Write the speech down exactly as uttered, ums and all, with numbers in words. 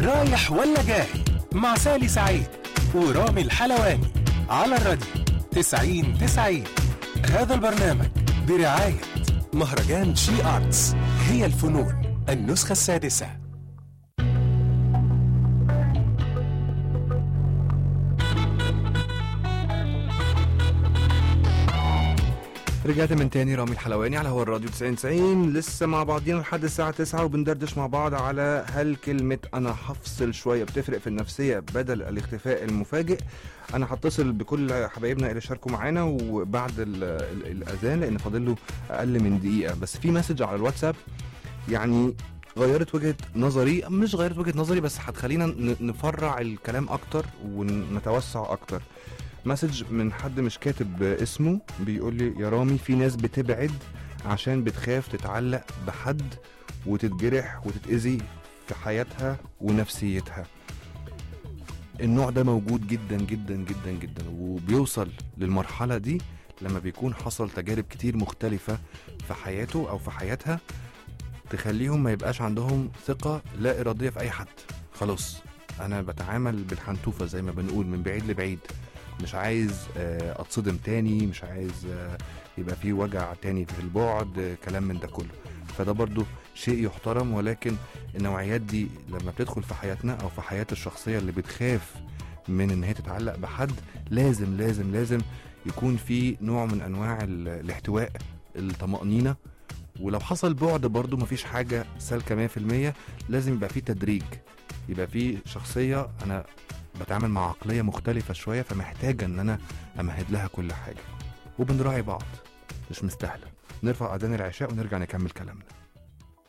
رايح ولا جاي مع سالي سعيد ورامي الحلواني على الراديو تسعين تسعين. هذا البرنامج برعاية مهرجان شي آرتس، هي الفنون النسخة السادسة. رجعت من تاني، رامي الحلواني على هو الراديو تسعين تسعين، لسه مع بعضينا لحد الساعة تسعة وبندردش مع بعض على هل كلمة أنا هفصل شوية بتفرق في النفسية بدل الاختفاء المفاجئ. أنا هتصل بكل حبايبنا اللي شاركوا معانا وبعد ال ال الأذان لأن فاضل له أقل من دقيقة، بس في مسج على الواتساب يعني غيرت وجهة نظري، مش غيرت وجهة نظري بس هتخلينا نفرع الكلام أكتر ونتوسع أكتر. مسج من حد مش كاتب اسمه بيقول لي يا رامي في ناس بتبعد عشان بتخاف تتعلق بحد وتتجرح وتتأذي في حياتها ونفسيتها. النوع ده موجود جدا جدا جدا جدا وبيوصل للمرحلة دي لما بيكون حصل تجارب كتير مختلفة في حياته أو في حياتها تخليهم ما يبقاش عندهم ثقة لا إرادية في أي حد. خلاص أنا بتعامل بالحنتوفة زي ما بنقول من بعيد لبعيد، مش عايز اتصدم تاني، مش عايز يبقى فيه وجع تاني في البعد، كلام من ده كله. فده برضو شيء يحترم، ولكن النوعيات دي لما بتدخل في حياتنا او في حياة الشخصية اللي بتخاف من ان هي تتعلق بحد لازم لازم لازم يكون في نوع من انواع الاحتواء، الطمأنينة. ولو حصل بعد برضو مفيش حاجة سالكة مية في المية، لازم يبقى فيه تدريج، يبقى فيه شخصية انا بتعامل مع عقلية مختلفة شوية فمحتاجة ان انا امهد لها كل حاجة، وبنراعي بعض، مش مستاهلة. نرفع اذان العشاء ونرجع نكمل كلامنا.